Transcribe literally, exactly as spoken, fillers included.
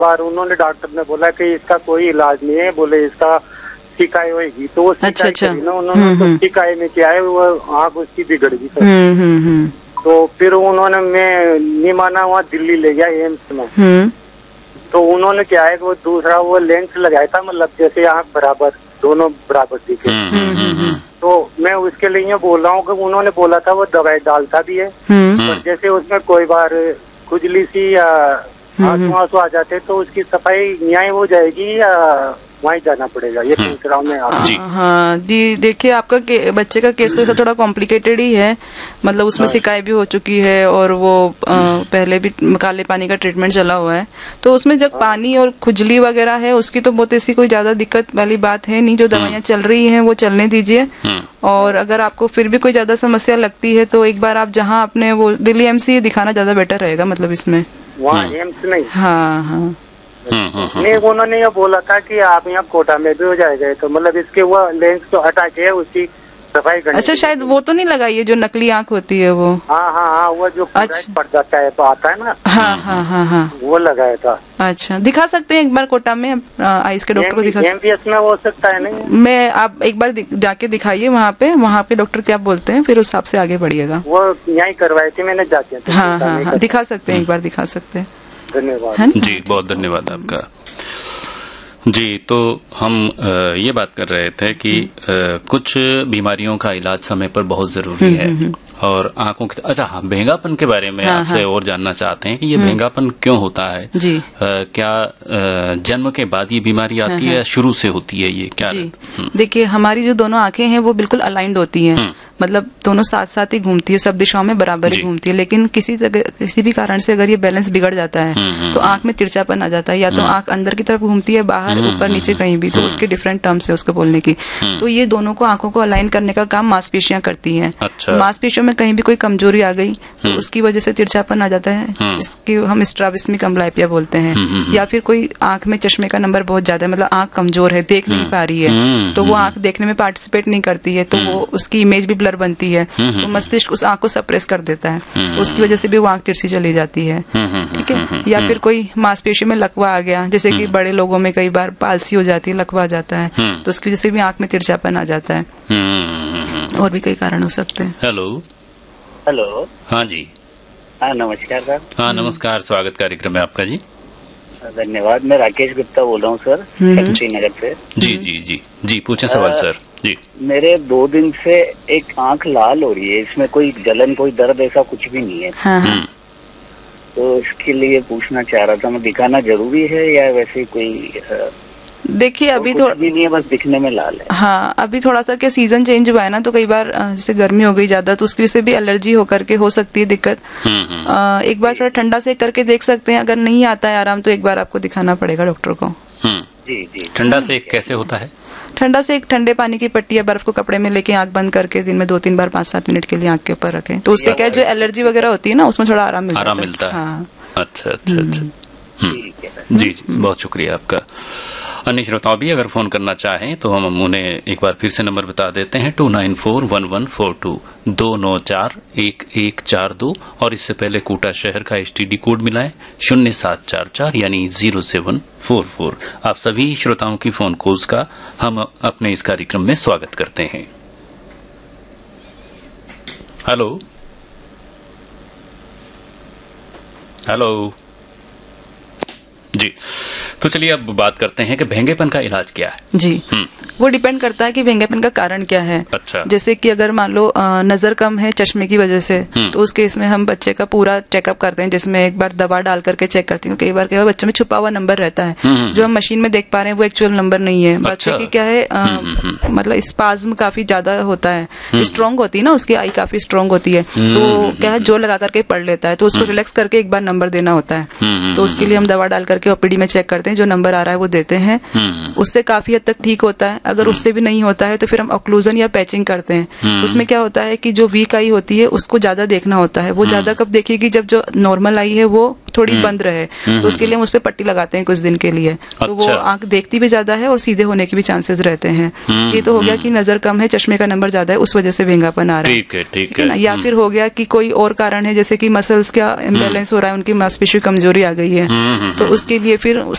बार उन्होंने डॉक्टर ने बोला कि इसका कोई इलाज नहीं है, बोले इसका सिकाई होगी। तो वो अच्छा अच्छा ना उन्होंने तो सिकाई में क्या है, वो आँख उसकी बिगड़ गई। तो फिर उन्होंने मैं नहीं माना, वहाँ दिल्ली ले गया एम्स में। तो उन्होंने क्या है कि वो दूसरा वो लेंस लगाया था, मतलब जैसे आँख बराबर दोनों बराबर दिखे। तो मैं उसके लिए बोल रहा हूँ कि उन्होंने बोला था वो दवाई डालता भी है, पर जैसे उसमें कोई बार खुजली सी या आंसू आंसू आ जाते तो उसकी सफाई न्याय हो जाएगी या वहीं जाना पड़ेगा, ये पूछ रहा हूँ मैं आपसे। हाँ दी, देखिए आपका बच्चे का केस तो ऐसा थोड़ा कॉम्प्लिकेटेड ही है, मतलब उसमें सिकाई भी हो चुकी है और वो आ, पहले भी काले पानी का ट्रीटमेंट चला हुआ है। तो उसमें जब पानी और खुजली वगैरह है उसकी तो बहुत ऐसी कोई ज्यादा दिक्कत वाली बात है नहीं, जो दवाइयाँ चल रही हैं वो चलने दीजिए। और अगर आपको फिर भी कोई ज्यादा समस्या लगती है तो एक बार आप जहाँ अपने वो दिल्ली एम्स दिखाना ज्यादा बेटर रहेगा, मतलब इसमें वहाँ एम्स नहीं। हाँ हाँ नहीं, उन्होंने ये बोला था कि आप यहाँ कोटा में भी हो जाएगा, तो मतलब इसके वो लेंस तो हटा के उसकी सफाई करनी। अच्छा, शायद वो तो नहीं लगाई है जो नकली आँख होती है वो। हाँ हाँ हाँ, वो जो अच्छा पड़ जाता है तो आता है ना। हाँ हाँ हाँ हाँ, वो लगाया था। अच्छा, दिखा सकते हैं एक बार कोटा में आइस के डॉक्टर को दिखा सकते हैं। में हो सकता है नहीं? मैं आप एक बार जाके दिखाइए वहाँ पे, वहाँ पे डॉक्टर क्या बोलते हैं, फिर उस हिसाब से आगे बढ़िएगा। वो यहीं करवाई थी मैंने जाके। हाँ हाँ हाँ, दिखा सकते हैं, एक बार दिखा सकते हैं। धन्यवाद जी, बहुत धन्यवाद आपका। जी, तो हम ये बात कर रहे थे कि कुछ बीमारियों का इलाज समय पर बहुत जरूरी है और आंखों की, अच्छा हाँ, भेंगापन के बारे में हाँ, आपसे हाँ, और जानना चाहते हैं कि ये भेंगापन क्यों होता है जी? आ, क्या आ, जन्म के बाद ये बीमारी आती हाँ, है या शुरू से होती है ये क्या? जी देखिए, हमारी जो दोनों आंखें हैं वो बिल्कुल अलाइंड होती हैं, मतलब दोनों साथ साथ ही घूमती है, सब दिशाओं में बराबर ही घूमती है। लेकिन किसी किसी भी कारण से अगर ये बैलेंस बिगड़ जाता है तो आंख में तिरछापन आ जाता है, या तो आंख अंदर की तरफ घूमती है, बाहर ऊपर नीचे कहीं भी, तो उसके डिफरेंट टर्म्स है उसको बोलने की। तो ये दोनों को आंखों को अलाइन करने का काम मांसपेशियां करती हैं। मांसपेशियों में कहीं भी कोई कमजोरी आ गई तो उसकी वजह से तिरछापन आ जाता है, जिसकी हम स्ट्राबिस्मिक अम्ब्लाइपिया बोलते हैं। या फिर कोई आंख में चश्मे का नंबर बहुत ज्यादा है, मतलब आंख कमजोर है, देख नहीं पा रही है, तो वो आंख देखने में पार्टिसिपेट नहीं करती है, तो वो उसकी इमेज भी ब्लर बनती है, तो मस्तिष्क उस आंख को सप्रेस कर देता है, तो उसकी वजह से भी वो आंख तिरछी चली जाती है। ठीक है। या फिर कोई मांसपेशी में लकवा आ गया, जैसे कि बड़े लोगों में कई बार पालसी हो जाती है, लकवा आ जाता है, तो उसकी वजह से भी आंख में तिरछापन आ जाता है। और भी कई कारण हो सकते हैं। हेलो हेलो, हाँ जी, हाँ नमस्कार सर। हाँ नमस्कार, स्वागत कार्यक्रम है आपका जी। धन्यवाद। मैं राकेश गुप्ता बोल रहा हूँ सर, नगर से। जी जी जी जी, पूछे सवाल सर जी। मेरे दो दिन से एक आंख लाल हो रही है, इसमें कोई जलन कोई दर्द ऐसा कुछ भी नहीं है। हाँ। तो इसके लिए पूछना चाह रहा था, मैं दिखाना जरूरी है या वैसे कोई? देखिए अभी थोड़ा भी नहीं है, बस दिखने में लाल है। हाँ, अभी थोड़ा सा क्या सीजन चेंज हुआ है ना, तो कई बार जैसे गर्मी हो गई ज्यादा तो उसकी वजह से भी एलर्जी होकर के हो सकती है दिक्कत। आ, एक बार थोड़ा ठंडा से करके देख सकते हैं, अगर नहीं आता है आराम तो एक बार आपको दिखाना पड़ेगा डॉक्टर को। जी जी। ठंडा से कैसे होता है? ठंडा से एक ठंडे पानी की पट्टी या बर्फ को कपड़े में लेके आंख बंद करके दिन में दो तीन बार पाँच सात मिनट के लिए आंख के ऊपर रखें, तो उससे क्या जो एलर्जी वगैरह होती है ना उसमें थोड़ा आराम मिलता है। आराम मिलता है। हाँ। अच्छा अच्छा अच्छा, जी जी, बहुत शुक्रिया आपका। अन्य श्रोताओं भी अगर फोन करना चाहें तो हम उन्हें एक बार फिर से नंबर बता देते हैं, to nine four one one four to दो नौ चार एक एक चार दो, और इससे पहले कोटा शहर का एसटीडी कोड मिलाएं शून्य सात चार चार यानी जीरो सेवन फोर फोर। आप सभी श्रोताओं की फोन कॉल्स का हम अपने इस कार्यक्रम में स्वागत करते हैं। हेलो हेलो जी, तो चलिए अब बात करते हैं कि भेंगेपन का इलाज क्या है। जी, वो डिपेंड करता है कि भेंगेपन का कारण क्या है। अच्छा। जैसे कि अगर मान लो नजर कम है चश्मे की वजह से, तो उस केस में हम बच्चे का पूरा चेकअप करते हैं, जिसमें एक बार दवा डाल करके चेक करते हैं। कई बार क्या बच्चे में छुपा हुआ नंबर रहता है, जो हम मशीन में देख पा रहे हैं वो एक्चुअल नंबर नहीं है। बच्चे की क्या है, मतलब स्पाज्म काफी ज्यादा होता है, स्ट्रांग होती है ना, उसकी आई काफी स्ट्रांग होती है, तो क्या है जोर लगा करके पढ़ लेता है, तो उसको रिलैक्स करके एक बार नंबर देना होता है। तो उसके लिए हम दवा डाल करके ओपीडी में चेक करते हैं, जो नंबर आ रहा है वो देते हैं, उससे काफी हद तक ठीक होता है। अगर उससे भी नहीं होता है तो फिर हम ऑक्लूजन या पैचिंग करते हैं। उसमें क्या होता है कि जो वीक आई होती है उसको ज्यादा देखना होता है। वो ज्यादा कब देखेगी, जब जो नॉर्मल आई है वो थोड़ी बंद रहे, तो उसके लिए हम उस पर पट्टी लगाते हैं कुछ दिन के लिए। तो अच्छा। वो आंख देखती भी ज्यादा है और सीधे होने के भी चांसेस रहते हैं। ये तो हो गया कि नजर कम है, चश्मे का नंबर ज्यादा है, उस वजह से भेंगापन आ रहा है, ठीक है, ठीक है ना। या फिर हो गया कि कोई और कारण है, जैसे कि मसल्स का इम्बैलेंस हो रहा है, उनकी मांसपेशी कमजोरी आ गई है, तो उसके लिए फिर